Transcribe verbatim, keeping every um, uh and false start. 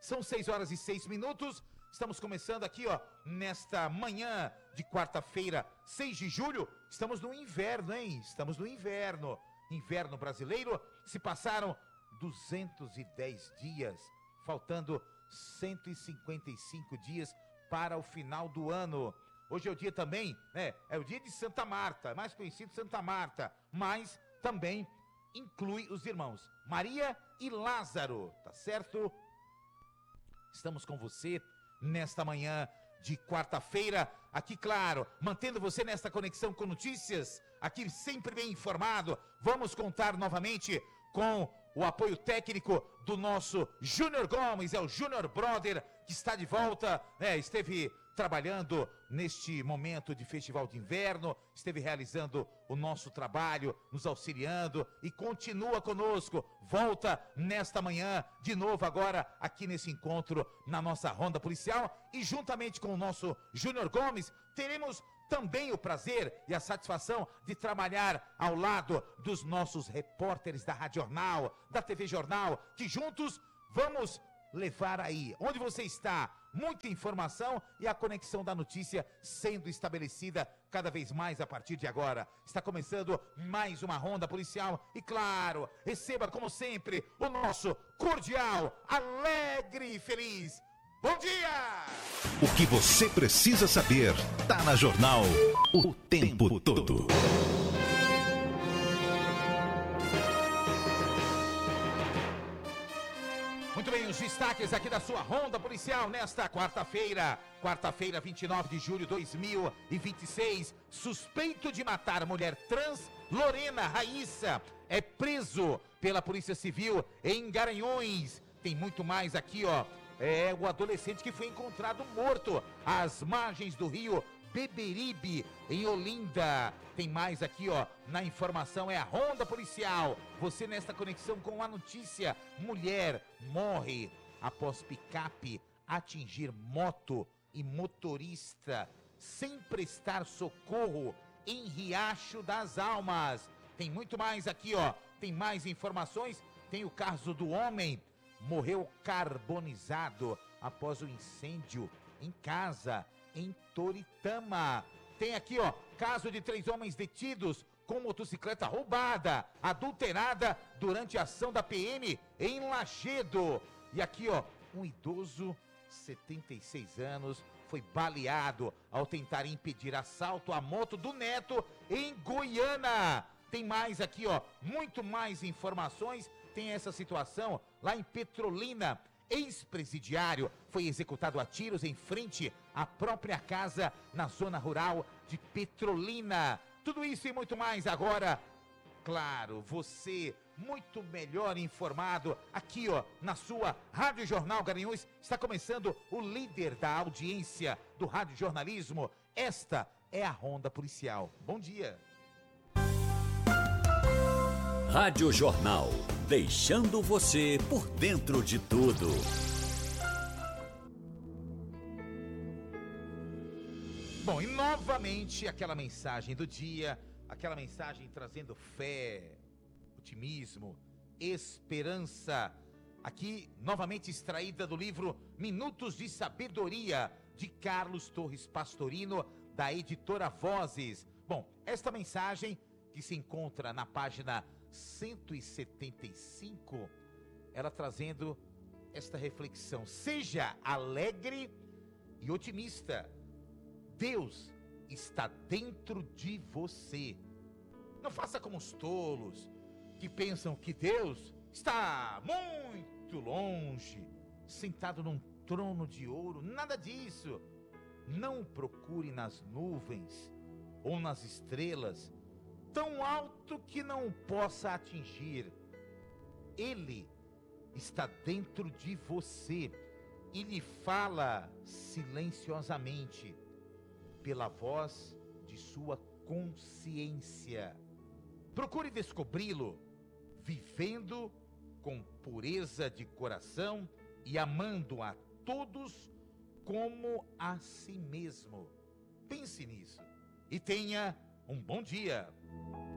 São seis horas e seis minutos. Estamos começando aqui, ó, nesta manhã de quarta-feira, seis de julho. Estamos no inverno, hein? Estamos no inverno. Inverno brasileiro. Se passaram duzentos e dez dias, faltando cento e cinquenta e cinco dias para o final do ano. Hoje é o dia também, né? É o dia de Santa Marta, mais conhecido Santa Marta, mas também inclui os irmãos Maria e Lázaro, tá certo? Estamos com você nesta manhã de quarta-feira, aqui, claro, mantendo você nesta conexão com notícias, aqui sempre bem informado. Vamos contar novamente com o apoio técnico do nosso Júnior Gomes, é o Júnior Brother, que está de volta, né? Esteve trabalhando neste momento de festival de inverno, esteve realizando o nosso trabalho, nos auxiliando e continua conosco. Volta nesta manhã, de novo agora, aqui nesse encontro, na nossa Ronda Policial. E juntamente com o nosso Júnior Gomes, teremos também o prazer e a satisfação de trabalhar ao lado dos nossos repórteres da Rádio Jornal, da T V Jornal, que juntos vamos levar aí, onde você está, muita informação e a conexão da notícia sendo estabelecida cada vez mais a partir de agora. Está começando mais uma Ronda Policial e, claro, receba, como sempre, o nosso cordial, alegre e feliz bom dia! O que você precisa saber tá na Jornal o tempo todo. Muito bem, os destaques aqui da sua Ronda Policial nesta quarta-feira. Quarta-feira, vinte e nove de julho de dois mil e vinte e seis. Suspeito de matar mulher trans, Lorena Raíssa, é preso pela Polícia Civil em Garanhuns. Tem muito mais aqui, ó. É o adolescente que foi encontrado morto às margens do rio Beberibe, em Olinda. Tem mais aqui, ó, na informação, é a Ronda Policial. Você nesta conexão com a notícia: mulher morre após picape atingir moto e motorista sem prestar socorro em Riacho das Almas. Tem muito mais aqui, ó, tem mais informações. Tem o caso do homem morreu carbonizado após o incêndio em casa em Toritama. Tem aqui, ó, caso de três homens detidos com motocicleta roubada, adulterada durante a ação da P M em Lagedo. E aqui, ó, um idoso, setenta e seis anos, foi baleado ao tentar impedir assalto à moto do neto em Goiânia. Tem mais aqui, ó, muito mais informações. Tem essa situação lá em Petrolina. Ex-presidiário foi executado a tiros em frente à própria casa na zona rural de Petrolina. Tudo isso e muito mais agora. Claro, você muito melhor informado aqui, ó, na sua Rádio Jornal Garanhuns. Está começando o líder da audiência do rádio jornalismo. Esta é a Ronda Policial. Bom dia. Rádio Jornal, deixando você por dentro de tudo. Bom, e novamente aquela mensagem do dia, aquela mensagem trazendo fé, otimismo, esperança. Aqui, novamente extraída do livro Minutos de Sabedoria, de Carlos Torres Pastorino, da editora Vozes. Bom, esta mensagem que se encontra na página cento e setenta e cinco, ela trazendo esta reflexão: seja alegre e otimista, Deus está dentro de você. Não faça como os tolos que pensam que Deus está muito longe, sentado num trono de ouro. Nada disso. Não procure nas nuvens ou nas estrelas, tão alto que não possa atingir. Ele está dentro de você e lhe fala silenciosamente, pela voz de sua consciência. Procure descobri-lo, vivendo com pureza de coração e amando a todos como a si mesmo. Pense nisso e tenha um bom dia.